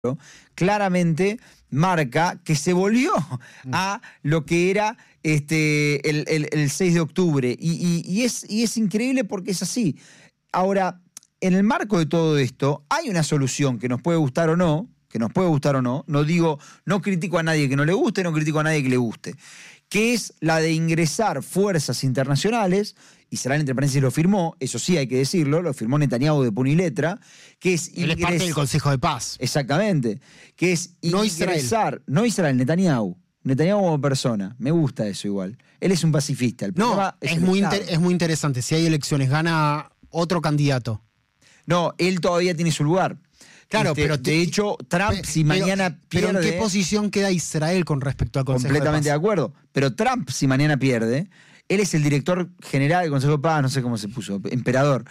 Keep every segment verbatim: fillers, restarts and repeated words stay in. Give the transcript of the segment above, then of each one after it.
claramente marca que se volvió a lo que era este, el, el, el seis de octubre. Y, y, y, es, y es increíble porque es así. Ahora, en el marco de todo esto, hay una solución que nos puede gustar o no, que nos puede gustar o no. No digo, no critico a nadie que no le guste, no critico a nadie que le guste. Que es la de ingresar fuerzas internacionales. Israel, entre paréntesis, lo firmó, eso sí hay que decirlo, lo firmó Netanyahu de puño y letra, que es Él es parte del Consejo de Paz. Exactamente. Que es no ingresar, Israel. no Israel, Netanyahu. Netanyahu como persona. Me gusta eso igual. Él es un pacifista. El no, es, es, muy inter, es muy interesante. Si hay elecciones, gana otro candidato. No, él todavía tiene su lugar. Claro, este, pero de te, hecho, Trump, pero, si mañana pero, pierde... ¿Pero en qué posición queda Israel con respecto al Consejo completamente de Paz? de acuerdo. Pero Trump, si mañana pierde, él es el director general del Consejo de Paz, no sé cómo se puso, emperador.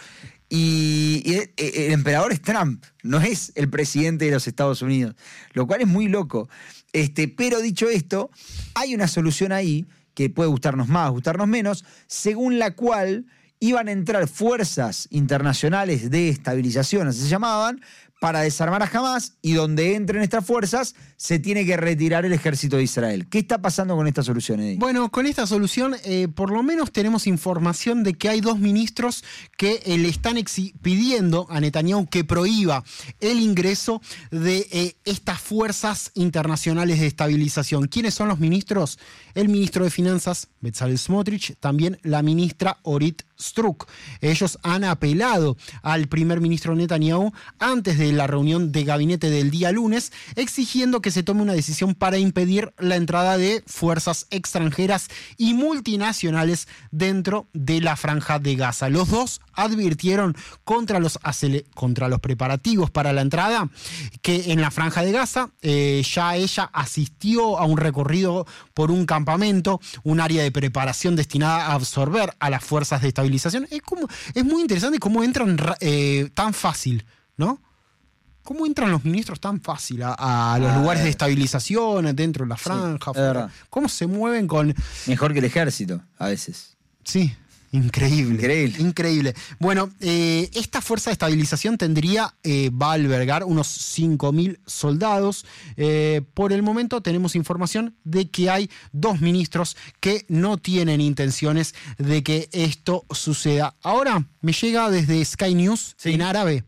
Y, y el, el emperador es Trump, no es el presidente de los Estados Unidos, lo cual es muy loco. Este, pero dicho esto, hay una solución ahí que puede gustarnos más, gustarnos menos, según la cual iban a entrar fuerzas internacionales de estabilización, así se llamaban, para desarmar a Hamas, y donde entren estas fuerzas se tiene que retirar el ejército de Israel. ¿Qué está pasando con esta solución, Eddie? Bueno, con esta solución eh, por lo menos tenemos información de que hay dos ministros que eh, le están pidiendo a Netanyahu que prohíba el ingreso de eh, estas fuerzas internacionales de estabilización. ¿Quiénes son los ministros? El ministro de Finanzas, Bezalel Smotrich, también la ministra Orit Struk. Ellos han apelado al primer ministro Netanyahu antes de la reunión de gabinete del día lunes, exigiendo que se tome una decisión para impedir la entrada de fuerzas extranjeras y multinacionales dentro de la franja de Gaza. Los dos advirtieron contra los, contra los preparativos para la entrada, que en la franja de Gaza eh, ya ella asistió a un recorrido por un campamento, un área de preparación destinada a absorber a las fuerzas de estabilización. Es, como, es muy interesante cómo entran eh, tan fácil, ¿no? ¿Cómo entran los ministros tan fácil a, a los ah, lugares de estabilización dentro de la franja? Sí, ¿Cómo se mueven con...? Mejor que el ejército, a veces. Sí, increíble. Increíble. Increíble. Bueno, eh, esta fuerza de estabilización tendría, eh, va a albergar unos cinco mil soldados. Eh, por el momento tenemos información de que hay dos ministros que no tienen intenciones de que esto suceda. Ahora me llega desde Sky News, sí, en árabe,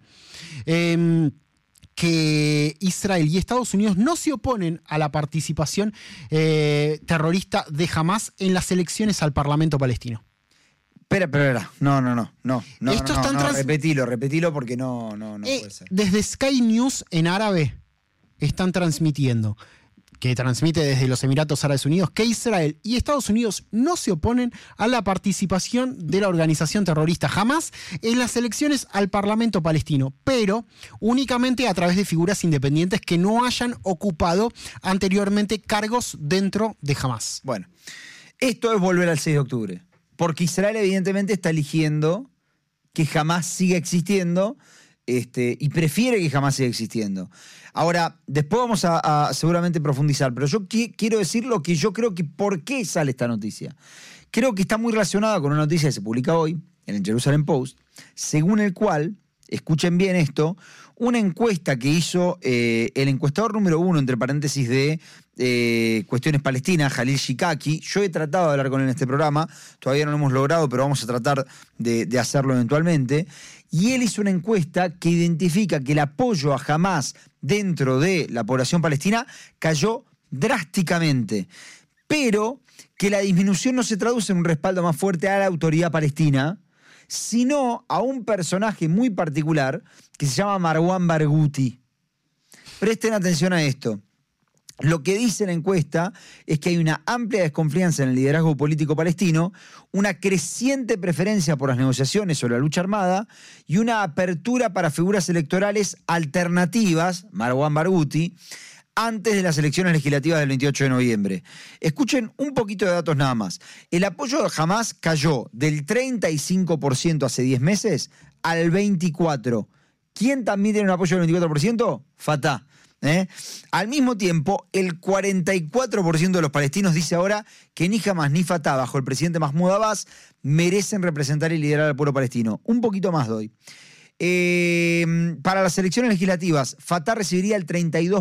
eh, que Israel y Estados Unidos no se oponen a la participación eh, terrorista de Hamas en las elecciones al Parlamento palestino. Espera, espera, espera. No, no, no, no, no, Esto no, está no, trans... repetilo, repetilo porque no, no, no eh, puede ser. Desde Sky News en árabe están transmitiendo, que transmite desde los Emiratos Árabes Unidos, que Israel y Estados Unidos no se oponen a la participación de la organización terrorista Hamas en las elecciones al Parlamento palestino, pero únicamente a través de figuras independientes que no hayan ocupado anteriormente cargos dentro de Hamas. Bueno, esto es volver al seis de octubre, porque Israel evidentemente está eligiendo que Hamas siga existiendo este, y prefiere que Hamas siga existiendo. Ahora, después vamos a, a seguramente profundizar, pero yo qui- quiero decir lo que yo creo que por qué sale esta noticia. Creo que está muy relacionada con una noticia que se publica hoy en el Jerusalem Post, según el cual, escuchen bien esto, una encuesta que hizo eh, el encuestador número uno, entre paréntesis, de eh, cuestiones palestinas, Jalil Shikaki. Yo he tratado de hablar con él en este programa, todavía no lo hemos logrado, pero vamos a tratar de, de hacerlo eventualmente. Y él hizo una encuesta que identifica que el apoyo a Hamas dentro de la población palestina cayó drásticamente, pero que la disminución no se traduce en un respaldo más fuerte a la autoridad palestina, sino a un personaje muy particular que se llama Marwan Barghouti. Presten atención a esto. Lo que dice la encuesta es que hay una amplia desconfianza en el liderazgo político palestino, una creciente preferencia por las negociaciones sobre la lucha armada y una apertura para figuras electorales alternativas, Marwan Barghouti, antes de las elecciones legislativas del veintiocho de noviembre. Escuchen un poquito de datos nada más. El apoyo a Hamas cayó del treinta y cinco por ciento hace diez meses al veinticuatro por ciento. ¿Quién también tiene un apoyo del veinticuatro por ciento? Fatah. ¿Eh? Al mismo tiempo, el cuarenta y cuatro por ciento de los palestinos dice ahora que ni Hamas ni Fatah, bajo el presidente Mahmoud Abbas, merecen representar y liderar al pueblo palestino. Un poquito más doy. Eh, para las elecciones legislativas, Fatah recibiría el treinta y dos